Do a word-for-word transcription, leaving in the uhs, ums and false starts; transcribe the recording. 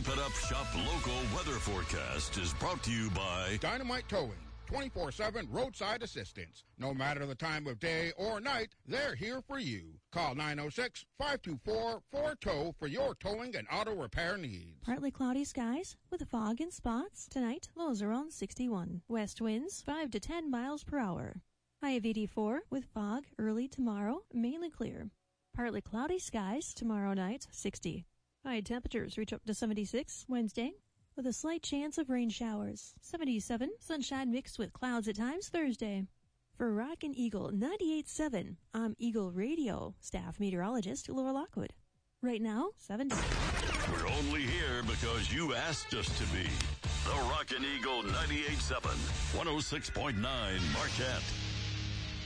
Keep It Up Shop local weather forecast is brought to you by Dynamite Towing, twenty-four seven roadside assistance. No matter the time of day or night, they're here for you. Call nine oh six, five two four, four tow for your towing and auto repair needs. Partly cloudy skies with fog and spots. Tonight, lows around sixty-one. West winds five to ten miles per hour. High of eighty-four with fog early tomorrow, mainly clear. Partly cloudy skies tomorrow night, sixty. High temperatures reach up to seventy-six Wednesday, with a slight chance of rain showers. seventy-seven, sunshine mixed with clouds at times Thursday. For Rockin' Eagle ninety-eight point seven, I'm Eagle Radio staff meteorologist Laura Lockwood. Right now, seventy. We're only here because you asked us to be. The Rockin' Eagle ninety-eight point seven, one oh six point nine Marquette.